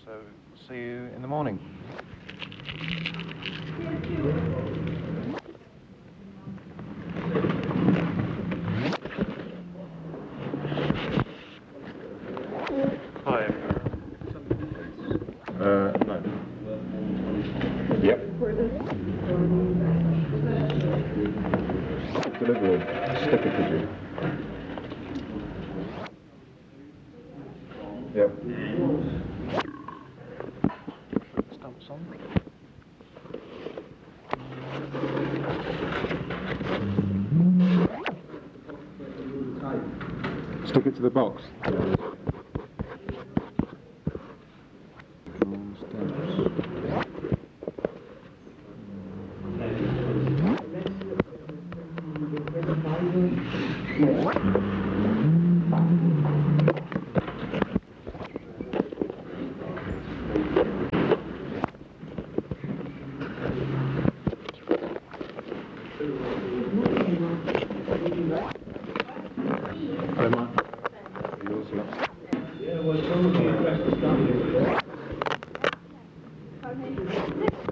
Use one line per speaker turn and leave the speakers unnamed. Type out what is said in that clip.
So see you in the morning. Hi. No.
Yep. Delivery. Sticker to you. Yep.
Stumps on.
Stick it to the box. Hello, Mark. Yeah, well,